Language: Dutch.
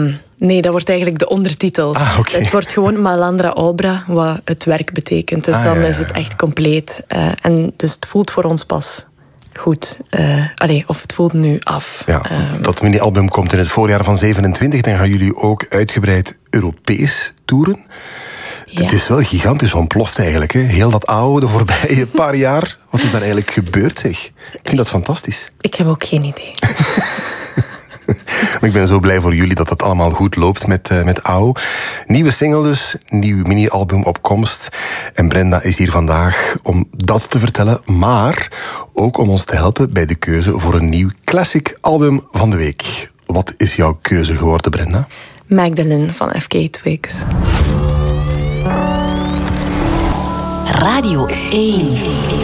Nee, dat wordt eigenlijk de ondertitel. Okay. Het wordt gewoon Malandra Obra, wat het werk betekent. Dus dan is het echt compleet. En dus het voelt voor ons pas goed. Of het voelt nu af. Ja, dat mini-album komt in het voorjaar van 27. Dan gaan jullie ook uitgebreid Europees toeren. Ja. Het is wel gigantisch ontploft eigenlijk. Hè? Heel dat oude, de voorbije paar jaar. Wat is daar eigenlijk gebeurd, zeg? Ik vind dat fantastisch. Ik heb ook geen idee. Maar ik ben zo blij voor jullie dat het allemaal goed loopt met AO. Nieuwe single dus, nieuw mini-album op komst. En Brenda is hier vandaag om dat te vertellen, maar ook om ons te helpen bij de keuze voor een nieuw classic album van de week. Wat is jouw keuze geworden, Brenda? Magdalene van FK Twigs. Radio 1.